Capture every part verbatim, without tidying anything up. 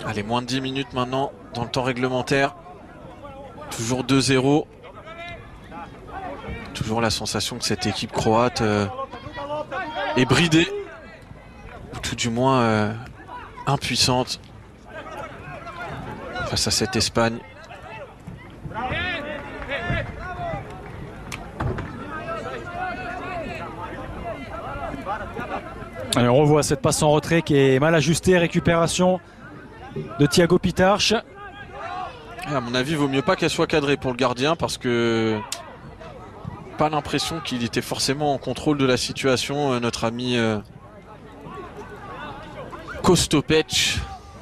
Allez, moins de dix minutes maintenant dans le temps réglementaire. Toujours deux zéro. Toujours la sensation que cette équipe croate euh, est bridée. Ou tout du moins euh, impuissante face à cette Espagne. Allez, on revoit cette passe en retrait qui est mal ajustée. Récupération de Thiago Pitarch. Et à mon avis, il vaut mieux pas qu'elle soit cadrée pour le gardien parce que pas l'impression qu'il était forcément en contrôle de la situation, euh, notre ami euh, Kostopec.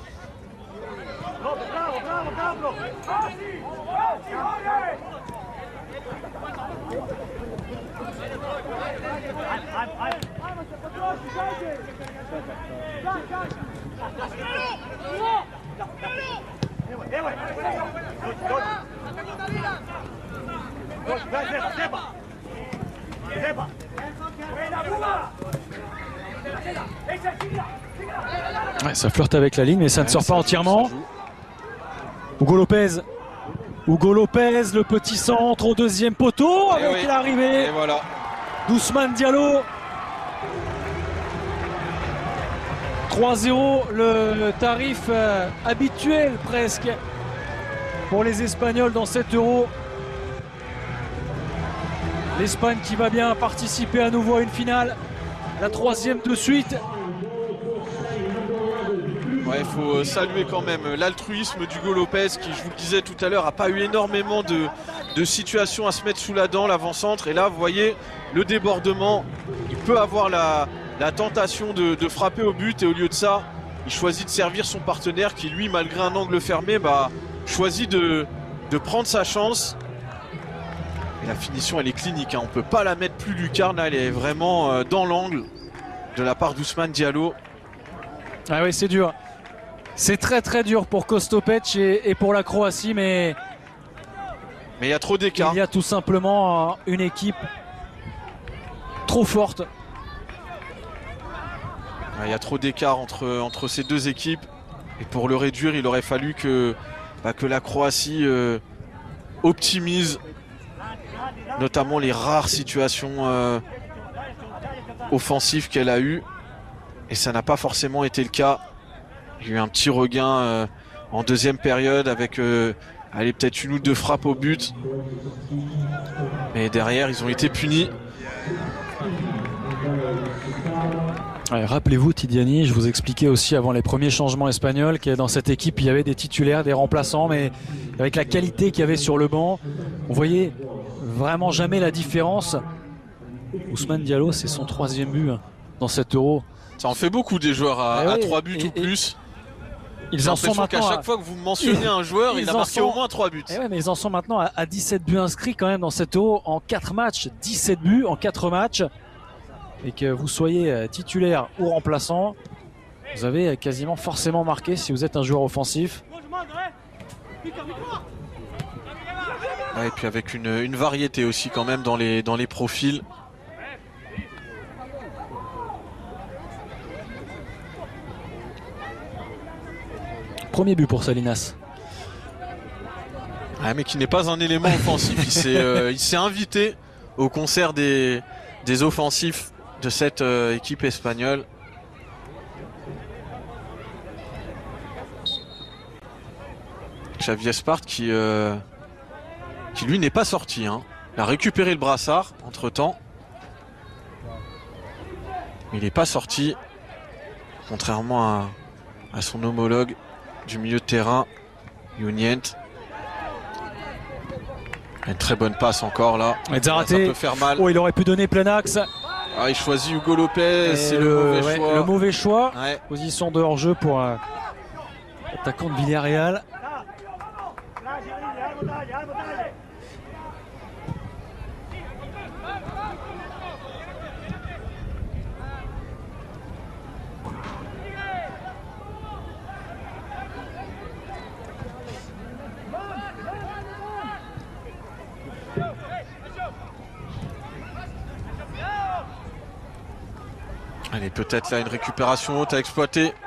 Ouais, ça flirte avec la ligne mais ça ouais, ne sort pas entièrement. Hugo Lopez. Hugo Lopez, le petit centre au deuxième poteau avec oui. l'arrivée. Et voilà. d'Ousmane Diallo. trois zéro, le tarif euh, habituel presque pour les Espagnols dans cet Euro. L'Espagne qui va bien participer à nouveau à une finale, la troisième de suite. Ouais, il faut saluer quand même l'altruisme d'Hugo Lopez qui, je vous le disais tout à l'heure, n'a pas eu énormément de, de situations à se mettre sous la dent, l'avant-centre. Et là, vous voyez, le débordement, il peut avoir la, la tentation de, de frapper au but. Et au lieu de ça, il choisit de servir son partenaire qui, lui, malgré un angle fermé, bah, choisit de, de prendre sa chance. Et la finition, elle est clinique, hein. On ne peut pas la mettre plus lucarne. Là, elle est vraiment euh, dans l'angle de la part d'Ousmane Diallo. Ah oui, c'est dur. C'est très très dur pour Kostopec et, et pour la Croatie, mais mais il y a trop d'écart. Il y a tout simplement une équipe trop forte. Il y a trop d'écart entre, entre ces deux équipes. Et pour le réduire, il aurait fallu que, bah, que la Croatie euh, optimise notamment les rares situations euh, offensives qu'elle a eues. Et ça n'a pas forcément été le cas. Il y a eu un petit regain euh, en deuxième période avec euh, allez, peut-être une ou deux frappes au but. Mais derrière, ils ont été punis. Ouais, rappelez-vous Tidiani, je vous expliquais aussi avant les premiers changements espagnols que dans cette équipe, il y avait des titulaires, des remplaçants, mais avec la qualité qu'il y avait sur le banc, on voyait vraiment jamais la différence. Ousmane Diallo, c'est son troisième but hein, dans cet Euro. Ça en fait beaucoup des joueurs à, ouais, à trois buts et, ou plus. Ils en sont maintenant qu'à chaque à... fois que vous mentionnez un joueur, il a marqué sont... au moins trois buts. Et ouais, mais ils en sont maintenant à, à dix-sept buts inscrits quand même dans cet Euro en quatre matchs. dix-sept buts en quatre matchs. Et que vous soyez titulaire ou remplaçant, vous avez quasiment forcément marqué si vous êtes un joueur offensif. Ouais, et puis avec une, une variété aussi quand même dans les, dans les profils. Premier but pour Salinas. Ah, mais qui n'est pas un élément offensif. Il s'est euh, il s'est invité au concert des, des offensifs de cette euh, équipe espagnole. Xavi Espart qui, euh, qui lui n'est pas sorti. Hein. Il a récupéré le brassard entre temps. Mais il n'est pas sorti. Contrairement à, à son homologue du milieu de terrain, Junient. Une très bonne passe encore là. là ça peut faire mal. Oh, il aurait pu donner plein axe. Ah, il choisit Hugo Lopez, c'est le, le mauvais ouais, choix. Le mauvais choix. Ouais. Position de hors-jeu pour euh, l'attaquant de Villarreal. Allez, peut-être là une récupération haute à exploiter.